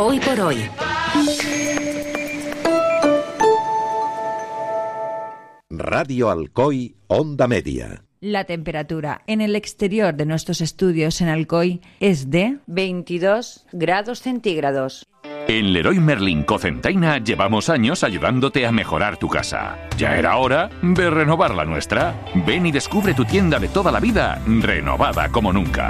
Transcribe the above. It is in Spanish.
Hoy por hoy. Radio Alcoy, Onda Media. La temperatura en el exterior de nuestros estudios en Alcoy es de 22 grados centígrados. En Leroy Merlin Cocentaina llevamos años ayudándote a mejorar tu casa. Ya era hora de renovar la nuestra. Ven y descubre tu tienda de toda la vida, renovada como nunca.